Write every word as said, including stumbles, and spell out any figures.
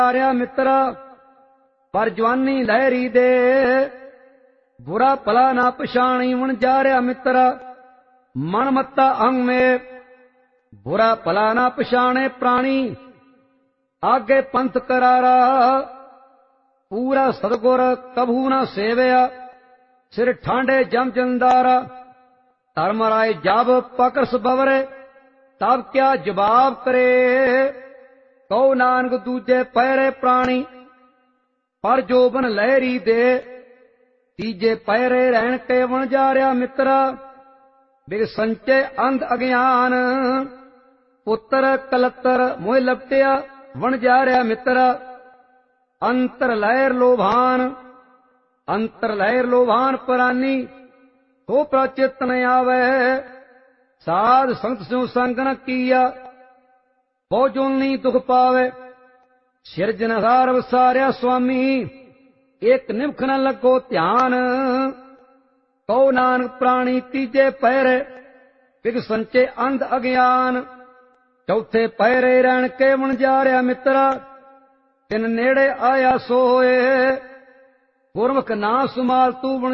ਆਰਿਆ ਮਿੱਤਰਾ ਪਰ ਜਵਾਨੀ ਲਹਿਰੀ ਦੇ ਬੁਰਾ ਭਲਾ ਨਾ ਪਛਾਣੀ ਵਣ ਜਾ ਰਿਆ ਮਿੱਤਰਾ ਮਨ ਮੱਤਾ ਅੰਗ ਮੇ ਬੁਰਾ ਭਲਾ ਨਾ ਪਛਾਣੇ ਪ੍ਰਾਣੀ ਆਗੇ ਪੰਥ ਕਰਾਰਾ ਪੂਰਾ ਸਤਗੁਰ ਕਭੂ ਨਾ ਸੇਵਿਆ ਸਿਰ ਠਾਂਡੇ ਜਮ ਜੰਦਾਰਾ ਧਰਮ ਰਾਏ ਜਬ ਪਕਰਸ ਬਵਰੇ ਤਬ ਕਿਆ ਜਵਾਬ ਕਰੇ ਕਉ ਨਾਨਕ ਦੂਜੇ ਪਹਿਰੇ ਪ੍ਰਾਣੀ ਪਰ ਜੋਬਨ ਲਹਿਰੀ ਦੇ ਤੀਜੇ ਪਹਿਰੇ ਰਹਿਣ ਕੇ ਵਣ ਜਾ ਰਿਆ ਮਿੱਤਰਾ ਬਿਗ ਸੰਚੇ ਅੰਧ ਅਗਿਆਨ ਪੁੱਤਰ ਕਲਤਰ ਮੋਹ ਲਪਟਿਆ ਵਣ ਜਾ ਰਿਆ ਮਿੱਤਰਾ ਅੰਤਰ ਲਹਿਰ ਲੋਭਾਨ ਅੰਤਰ ਲਹਿਰ ਲੋਭਾਨ ਪਰਾਨੀ ਸੋ ਪ੍ਰਚਿਤ ਨ ਆਵੈ ਸਾਧ ਸੰਤ ਸਿਉ ਸੰਗ ਨ ਕੀਆ ਬਹੁ ਜੁਲਨੀ ਦੁਖ ਪਾਵੇ ਸਿਰਜਨਹਾਰ ਵਸਾਰਿਆ ਸੁਆਮੀ ਇੱਕ ਨਿਮਖ ਨ ਲੱਗੋ ਧਿਆਨ ਕਉ ਨਾਨਕ ਪ੍ਰਾਣੀ ਤੀਜੇ ਪਹਿਰੇ ਬਿਗ ਸੰਚੇ ਅੰਧ ਅਗਿਆਨ ਚੌਥੇ ਪਹਿਰੇ ਰਹਿਣ ਕੇ ਵਣ ਜਾ ਰਿਆ ਮਿੱਤਰਾ ਤਿਨ ਨੇੜੇ ਆਇਆ ਸੋਏ ਗੁਰਮੁਖ ਨਾ ਸੁਮਾਲ ਤੂੰ